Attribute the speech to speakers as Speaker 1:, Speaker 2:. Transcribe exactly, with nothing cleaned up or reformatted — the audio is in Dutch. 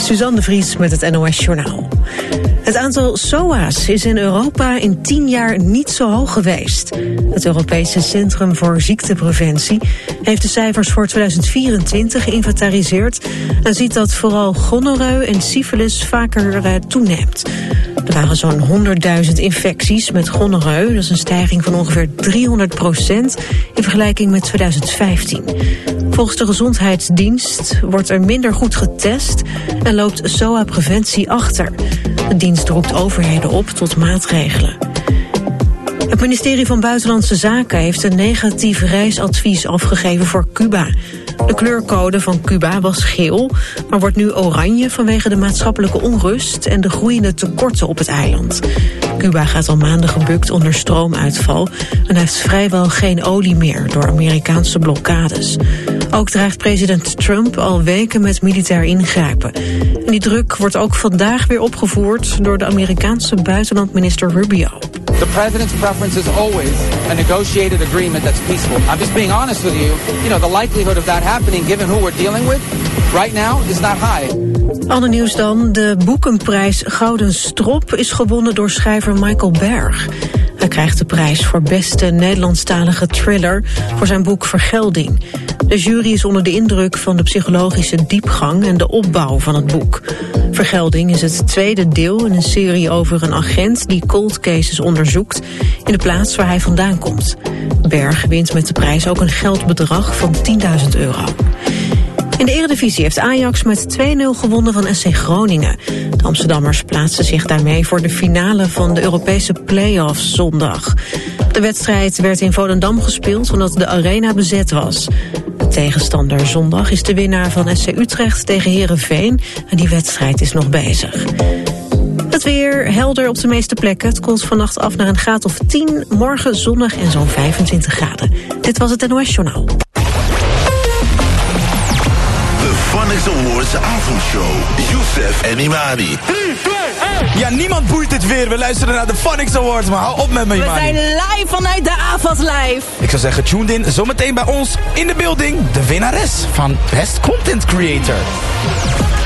Speaker 1: Suzanne de Vries met het N O S-journaal. Het aantal S O A's is in Europa in tien jaar niet zo hoog geweest. Het Europese Centrum voor Ziektepreventie heeft de cijfers voor tweeduizend vierentwintig geïnventariseerd en ziet dat vooral gonorreu en syfilis vaker uh, toeneemt. Er waren zo'n honderdduizend infecties met gonorreu. Dat is een stijging van ongeveer driehonderd procent in vergelijking met tweeduizend vijftien. Volgens de Gezondheidsdienst wordt er minder goed getest en loopt S O A-preventie achter. De dienst roept overheden op tot maatregelen. Het ministerie van Buitenlandse Zaken heeft een negatief reisadvies afgegeven voor Cuba. De kleurcode van Cuba was geel, maar wordt nu oranje vanwege de maatschappelijke onrust en de groeiende tekorten op het eiland. Cuba gaat al maanden gebukt onder stroomuitval en heeft vrijwel geen olie meer door Amerikaanse blokkades. Ook dreigt president Trump al weken met militair ingrijpen. En die druk wordt ook vandaag weer opgevoerd door de Amerikaanse buitenlandminister Rubio.
Speaker 2: The president's preference is always a negotiated agreement that's peaceful. I'm just being honest with you. You know, the likelihood of that happening, given who we're dealing with, right now is not high.
Speaker 1: Ander nieuws dan. De boekenprijs Gouden Strop is gewonnen door schrijver Michael Berg. Hij krijgt de prijs voor beste Nederlandstalige thriller voor zijn boek Vergelding. De jury is onder de indruk van de psychologische diepgang en de opbouw van het boek. Vergelding is het tweede deel in een serie over een agent die cold cases onderzoekt in de plaats waar hij vandaan komt. Berg wint met de prijs ook een geldbedrag van tienduizend euro. In de Eredivisie heeft Ajax met twee nul gewonnen van S C Groningen. De Amsterdammers plaatsen zich daarmee voor de finale van de Europese play-offs zondag. De wedstrijd werd in Volendam gespeeld omdat de arena bezet was. De tegenstander zondag is de winnaar van S C Utrecht tegen Heerenveen en die wedstrijd is nog bezig. Het weer helder op de meeste plekken. Het koelt vannacht af naar een graad of tien. Morgen zonnig en zo'n vijfentwintig graden. Dit was het N O S-journaal.
Speaker 3: Phonics Awards avondshow. Youssef en Imani.
Speaker 4: Ja, niemand boeit dit weer. We luisteren naar de Phonics Awards, maar hou op met me, Imani.
Speaker 5: We zijn live vanuit de A V A S Live.
Speaker 4: Ik zou zeggen, tuned in. Zometeen bij ons in de building de winnares van Best Content Creator.